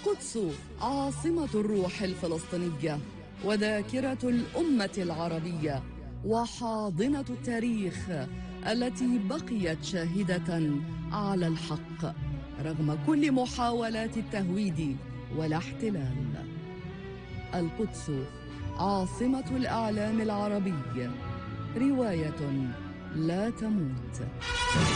القدس عاصمة الروح الفلسطينية وذاكرة الأمة العربية وحاضنة التاريخ التي بقيت شاهدة على الحق رغم كل محاولات التهويد والاحتلال. القدس عاصمة الإعلام العربي، رواية لا تموت.